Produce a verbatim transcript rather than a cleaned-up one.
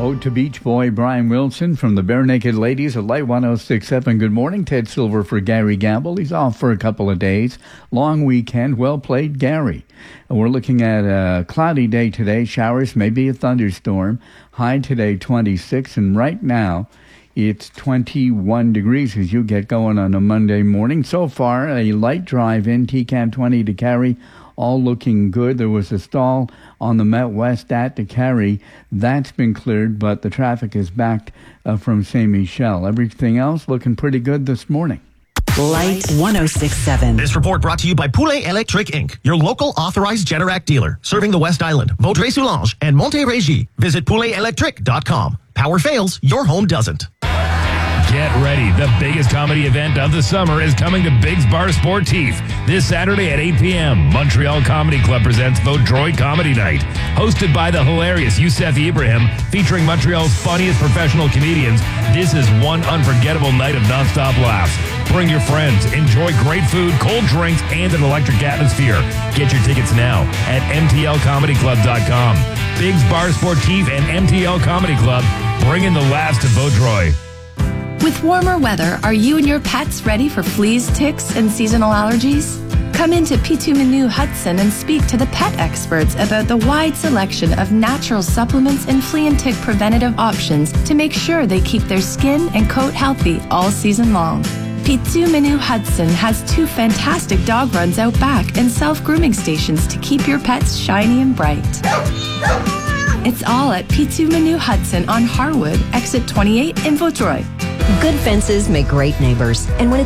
Ode to Beach Boy Brian Wilson from the Bare Naked Ladies at Light one oh six point seven. Good morning, Ted Silver for Gary Gamble. He's off for a couple of days. Long weekend. Well played, Gary. And we're looking at a cloudy day today. Showers, maybe a thunderstorm. High today, twenty-six. And right now, it's twenty-one degrees as you get going on a Monday morning. So far, a light drive in, T C A M twenty to Carey. All looking good. There was a stall on the Met West at to Carey. That's been cleared, but the traffic is backed uh, from Saint Michel. Everything else looking pretty good this morning. Light one oh six point seven. This report brought to you by Poulet Electric Incorporated, your local authorized Generac dealer, serving the West Island, Vaudreuil-Soulanges, and Montérégie. Visit poulet electric dot com. Power fails, your home doesn't. Get ready. The biggest comedy event of the summer is coming to Biggs Bar Sportif this Saturday at eight p.m. Montreal Comedy Club presents Vaudreuil Comedy Night. Hosted by the hilarious Youssef Ibrahim, featuring Montreal's funniest professional comedians, this is one unforgettable night of nonstop laughs. Bring your friends, enjoy great food, cold drinks, and an electric atmosphere. Get your tickets now at m t l comedy club dot com. Biggs Bar Sportif and M T L Comedy Club, bringing the laughs to Vaudreuil. With warmer weather, are you and your pets ready for fleas, ticks, and seasonal allergies? Come into P two Menu Hudson and speak to the pet experts about the wide selection of natural supplements and flea and tick preventative options to make sure they keep their skin and coat healthy all season long. P two Menu Hudson has two fantastic dog runs out back and self-grooming stations to keep your pets shiny and bright. It's all at P two Menu Hudson on Harwood, exit twenty-eight in Vaudreuil. Good fences make great neighbors. And when it's